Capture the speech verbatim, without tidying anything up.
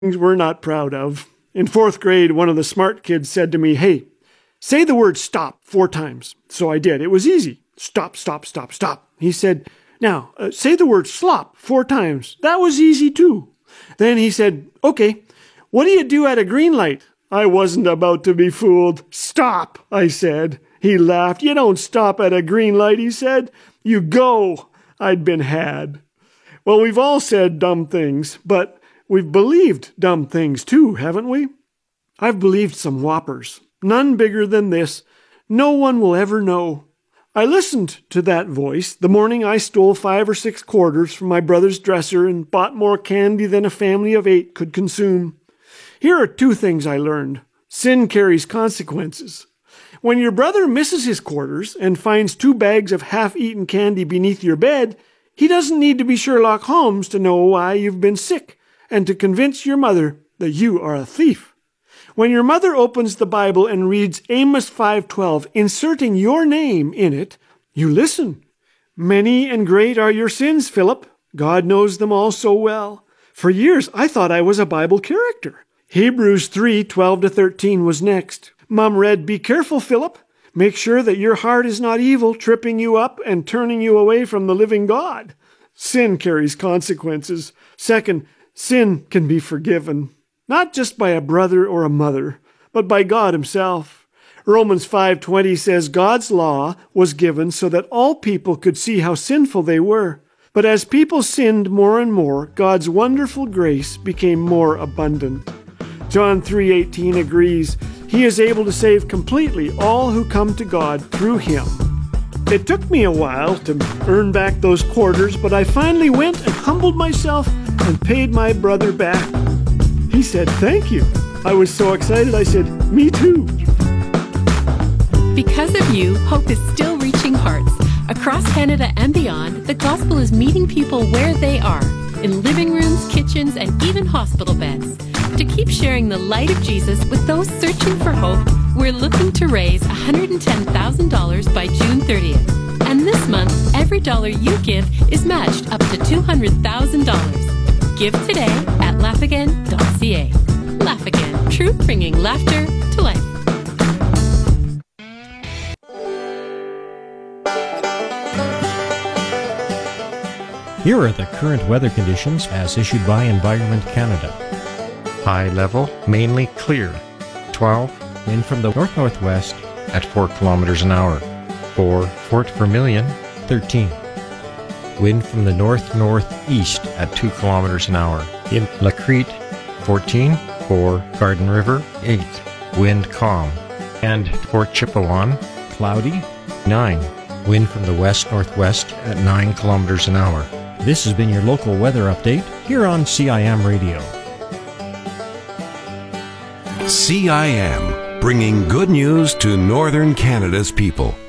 things we're not proud of. In fourth grade, one of the smart kids said to me, "Hey, say the word stop four times." So I did. It was easy. Stop, stop, stop, stop. He said, "Now, uh, say the word slop four times." That was easy too. Then he said, "Okay, what do you do at a green light?" I wasn't about to be fooled. "Stop," I said. He laughed. "You don't stop at a green light," he said. "You go." I'd been had. Well, we've all said dumb things, but we've believed dumb things too, haven't we? I've believed some whoppers. None bigger than this. No one will ever know. I listened to that voice the morning I stole five or six quarters from my brother's dresser and bought more candy than a family of eight could consume. Here are two things I learned. Sin carries consequences. When your brother misses his quarters and finds two bags of half-eaten candy beneath your bed, he doesn't need to be Sherlock Holmes to know why you've been sick and to convince your mother that you are a thief. When your mother opens the Bible and reads Amos five twelve, inserting your name in it, you listen. "Many and great are your sins, Philip. God knows them all so well. For years I thought I was a Bible character." Hebrews three twelve to thirteen was next. Mom read, "Be careful, Philip. Make sure that your heart is not evil, tripping you up and turning you away from the living God." Sin carries consequences. Second, sin can be forgiven. Not just by a brother or a mother, but by God himself. Romans five twenty says God's law was given so that all people could see how sinful they were. But as people sinned more and more, God's wonderful grace became more abundant. John three eighteen agrees. He is able to save completely all who come to God through him. It took me a while to earn back those quarters, but I finally went and humbled myself and paid my brother back. He said, "Thank you." I was so excited, I said, "Me too." Because of you, hope is still reaching hearts. Across Canada and beyond, the gospel is meeting people where they are, in living rooms, kitchens, and even hospital beds. To keep sharing the light of Jesus with those searching for hope, we're looking to raise one hundred ten thousand dollars by June thirtieth. And this month, every dollar you give is matched up to two hundred thousand dollars. Give today at laugh again dot c a. Laugh Again, truth bringing laughter to life. Here are the current weather conditions as issued by Environment Canada. High level, mainly clear. twelve. Wind from the north-northwest at four kilometers an hour. For Fort Vermilion, thirteen. Wind from the north-northeast at two kilometers an hour. In La Crete, fourteen. For Garden River, eight. Wind calm. And Fort Chipewyan, cloudy, nine. Wind from the west-northwest at nine kilometers an hour. This has been your local weather update here on C I M Radio. C I M, bringing good news to Northern Canada's people.